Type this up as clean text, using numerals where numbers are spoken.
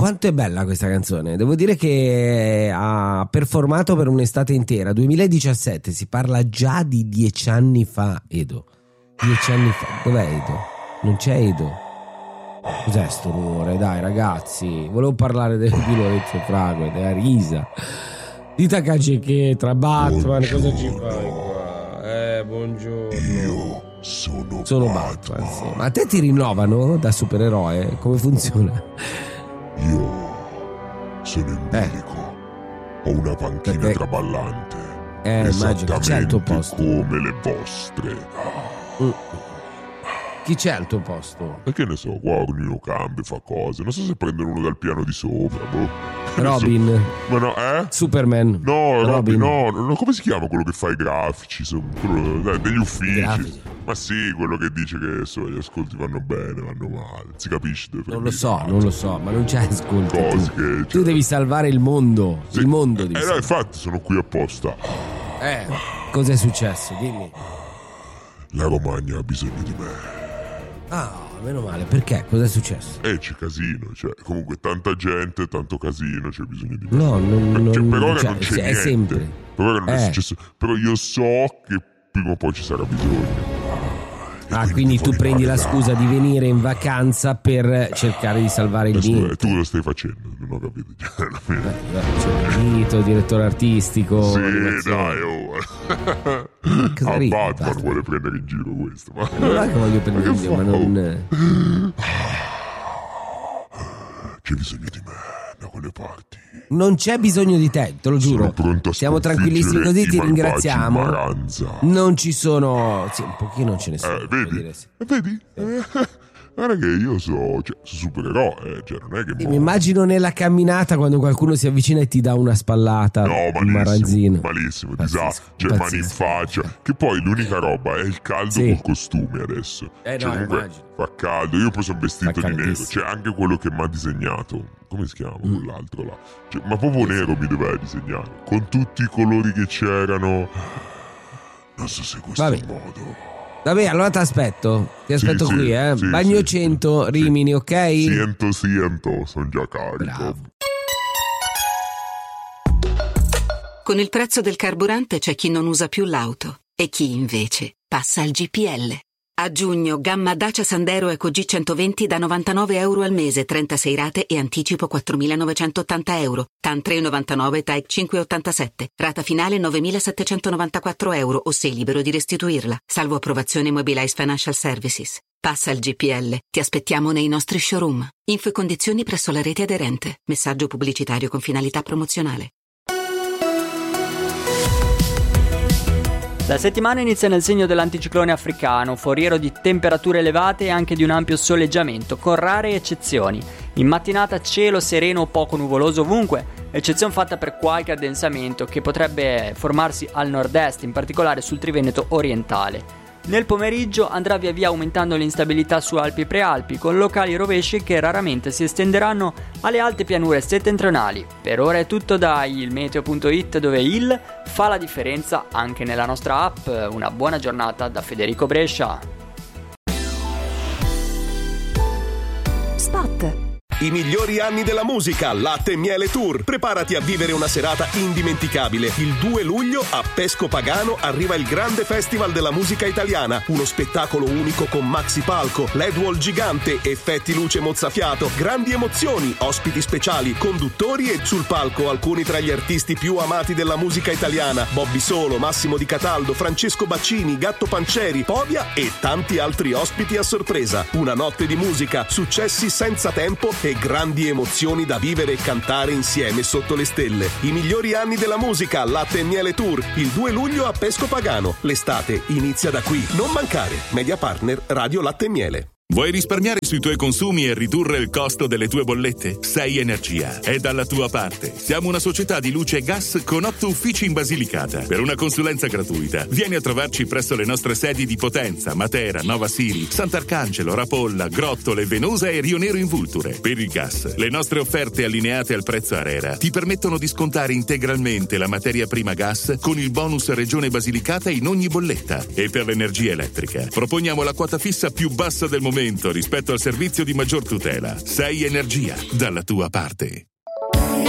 Quanto è bella questa canzone. Devo dire che ha performato per un'estate intera. 2017, si parla già di 10 anni fa, Edo. 10 anni fa. Dov'è Edo? Non c'è Edo. Cos'è sto rumore? Dai ragazzi, volevo parlare di Lorenzo Frago, della risa. Di Takashi che tra Batman, cosa ci fai qua? Buongiorno. Io sono Batman. Sì. Ma a te ti rinnovano da supereroe? Come funziona? Io sono in bilico. Ho una panchina traballante. Immagino. Chi c'è al tuo posto? Come le vostre. Chi c'è al tuo posto? E che ne so, qua ognuno cambia, fa cose. Non so se prendono uno dal piano di sopra, Robin. Ma no, Superman. No, Robin, no, come si chiama quello che fa i grafici? Degli uffici. Ma sì, quello che dice che gli ascolti vanno bene, vanno male. Si capisce? Non lo so, ma non c'è ascolti. Cose tu devi salvare il mondo. Sì. Il mondo devi salvare. Infatti sono qui apposta. Cos'è successo? Dimmi. La Romagna ha bisogno di me. Meno male, perché? Cos'è successo? C'è casino, cioè comunque tanta gente, tanto casino, c'è bisogno di me. No, per ora non c'è niente. È sempre. Per ora non è successo, però io so che prima o poi ci sarà bisogno. Quindi tu prendi la scusa di venire in vacanza per cercare di salvare il niente. Tu lo stai facendo, non ho capito. C'è il direttore artistico. Sì, animazione. dai, Batman vuole prendere in giro questo. Ma non è che voglio prendere in giro, ma non. C'è bisogno di me da quelle parti. Non c'è bisogno di te, te lo giuro. Sono pronto a siamo tranquillissimi così, ti ringraziamo. Non ci sono. Sì, un pochino ce ne sono. Vedi? Guarda che io sono supereroe, cioè non è che mi immagino nella camminata quando qualcuno si avvicina e ti dà una spallata. No, malissimo, disastro, cioè mani in faccia. Che poi l'unica roba è il caldo col costume adesso. Comunque fa caldo, io poi sono vestito di nero, cioè anche quello che mi ha disegnato. Come si chiama quell'altro là? Cioè, ma proprio nero mi doveva disegnare, con tutti i colori che c'erano. Non so se questo è il modo. Vabbè, allora ti aspetto qui, Bagno 100, Rimini, ok? Siento, sono già carico. Bravo. Con il prezzo del carburante c'è chi non usa più l'auto e chi invece passa al GPL. A giugno, gamma Dacia Sandero Eco G120 da €99 al mese, 36 rate e anticipo €4.980. TAN 3,99, TAEC 5,87. Rata finale €9.794 o sei libero di restituirla, salvo approvazione Mobilize Financial Services. Passa al GPL. Ti aspettiamo nei nostri showroom. Info e condizioni presso la rete aderente. Messaggio pubblicitario con finalità promozionale. La settimana inizia nel segno dell'anticiclone africano, foriero di temperature elevate e anche di un ampio soleggiamento, con rare eccezioni. In mattinata cielo sereno o poco nuvoloso ovunque, eccezione fatta per qualche addensamento che potrebbe formarsi al nord-est, in particolare sul Triveneto orientale. Nel pomeriggio andrà via via aumentando l'instabilità su Alpi e Prealpi, con locali rovesci che raramente si estenderanno alle alte pianure settentrionali. Per ora è tutto da ilmeteo.it, dove il fa la differenza anche nella nostra app. Una buona giornata da Federico Brescia. Spot. I migliori anni della musica, Latte e Miele Tour. Preparati a vivere una serata indimenticabile. Il 2 luglio a Pesco Pagano arriva il grande festival della musica italiana. Uno spettacolo unico con maxi palco, LED wall gigante, effetti luce mozzafiato, grandi emozioni, ospiti speciali, conduttori e sul palco alcuni tra gli artisti più amati della musica italiana: Bobby Solo, Massimo Di Cataldo, Francesco Baccini, Gatto Pancieri, Povia e tanti altri ospiti a sorpresa. Una notte di musica, successi senza tempo e grandi emozioni da vivere e cantare insieme sotto le stelle. I migliori anni della musica, Latte e Miele Tour, il 2 luglio a Pesco Pagano. L'estate inizia da qui. Non mancare. Media partner Radio Latte e Miele. Vuoi risparmiare sui tuoi consumi e ridurre il costo delle tue bollette? Sei Energia è dalla tua parte. Siamo una società di luce e gas con 8 uffici in Basilicata. Per una consulenza gratuita, vieni a trovarci presso le nostre sedi di Potenza, Matera, Nova Siri, Sant'Arcangelo, Rapolla, Grottole, Venosa e Rio Nero in Vulture. Per il gas, le nostre offerte allineate al prezzo ARERA ti permettono di scontare integralmente la materia prima gas con il bonus Regione Basilicata in ogni bolletta. E per l'energia elettrica, proponiamo la quota fissa più bassa del momento aumento rispetto al servizio di maggior tutela. 6 Energia, dalla tua parte.